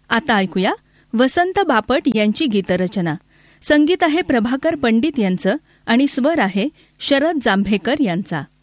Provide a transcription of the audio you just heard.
आता ऐकूया वसंत बापट यांची गीतरचना. संगीत आहे प्रभाकर पंडित यांचं आणि स्वर आहे शरद जांभेकर यांचा.